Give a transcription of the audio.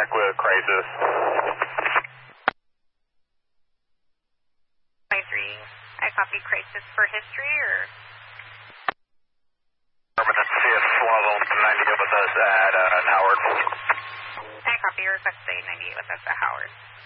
contact with Crisis. 23, I copy Crisis for history, or? Permanent, see if one of them 98 with us at Howard. I copy, request a 98 with us at Howard.